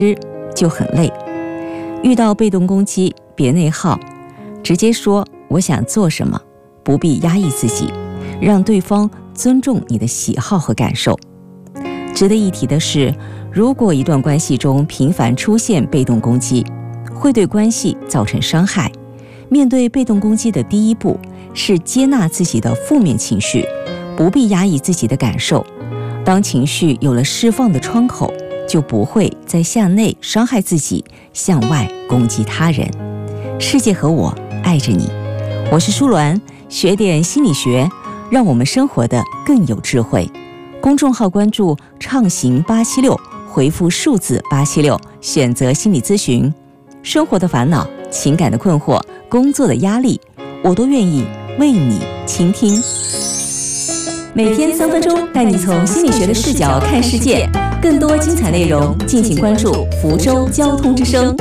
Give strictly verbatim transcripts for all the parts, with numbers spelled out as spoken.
就很累。遇到被动攻击，别内耗，直接说我想做什么，不必压抑自己，让对方尊重你的喜好和感受。值得一提的是，如果一段关系中频繁出现被动攻击，会对关系造成伤害。面对被动攻击的第一步是接纳自己的负面情绪，不必压抑自己的感受。当情绪有了释放的窗口，就不会再向内伤害自己，向外攻击他人。世界和我爱着你，我是舒鸾，学点心理学，让我们生活的更有智慧。公众号关注畅行八七六，回复数字八七六，选择心理咨询。生活的烦恼、情感的困惑、工作的压力，我都愿意为你倾听。每天三分钟，带你从心理学的视角看世界。更多精彩内容，敬请关注福州交通之声。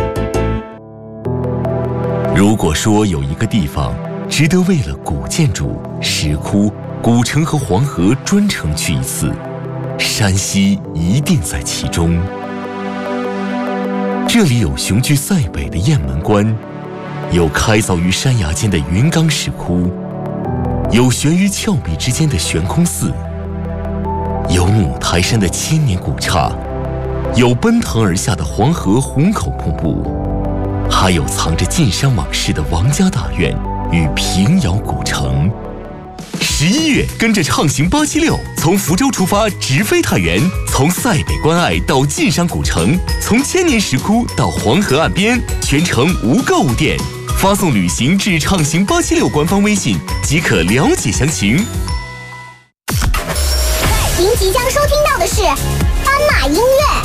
如果说有一个地方值得为了古建筑、石窟、古城和黄河专程去一次，山西一定在其中。这里有雄居塞北的雁门关，有开凿于山崖间的云冈石窟，有悬于峭壁之间的悬空寺，有五台山的千年古刹，有奔腾而下的黄河虹口瀑布，还有藏着晋山往事的王家大院与平遥古城。十一月，跟着畅行八七六，从福州出发，直飞太原，从塞北关隘到晋山古城，从千年石窟到黄河岸边，全程无购物店。发送旅行至畅行八七六官方微信即可了解详情。 您即将收听到的是斑马音乐。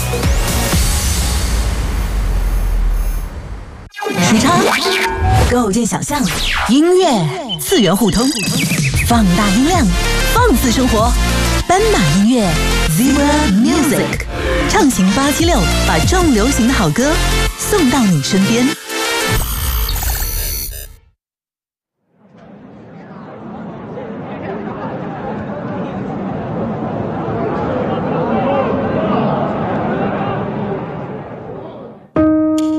时差构建想象，音乐次元互通，放大音量，放肆生活。斑马音乐 Zebra Music， 畅行八七六，把重流行的好歌送到你身边。